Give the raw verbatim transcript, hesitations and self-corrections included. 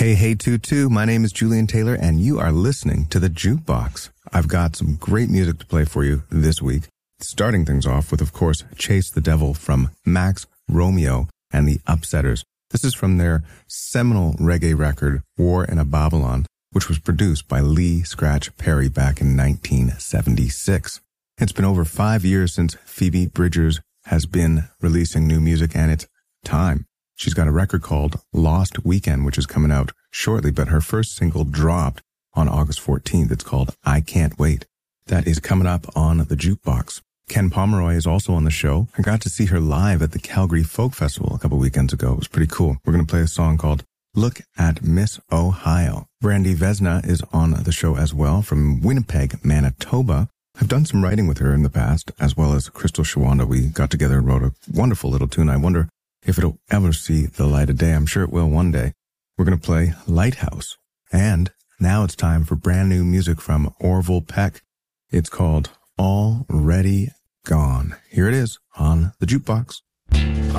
Hey, hey, Tutu. My name is Julian Taylor, and you are listening to The Jukebox. I've got some great music to play for you this week, starting things off with, of course, Chase the Devil from Max Romeo and the Upsetters. This is from their seminal reggae record, War in a Babylon, which was produced by Lee Scratch Perry back in nineteen seventy-six. It's been over five years since Phoebe Bridgers has been releasing new music, and it's time. She's got a record called Lost Weekend, which is coming out shortly, but her first single dropped on August fourteenth. It's called I Can't Wait. That is coming up on The Jukebox. Ken Pomeroy is also on the show. I got to see her live at the Calgary Folk Festival a couple weekends ago. It was pretty cool. We're going to play a song called Look at Miss Ohio. Brandy Vesna is on the show as well from Winnipeg, Manitoba. I've done some writing with her in the past, as well as Crystal Shawanda. We got together and wrote a wonderful little tune. I wonder if it'll ever see the light of day. I'm sure it will one day. We're going to play Lighthouse. And now it's time for brand new music from Orville Peck. It's called Already Gone. Here it is on The Jukebox.